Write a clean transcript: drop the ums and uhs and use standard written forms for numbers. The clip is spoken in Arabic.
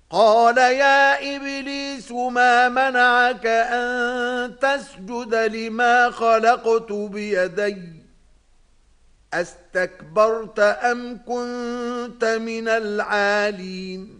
قال يا إبليس ما منعك أن تسجد لما خلقت بيدي أستكبرت أم كنت من العالين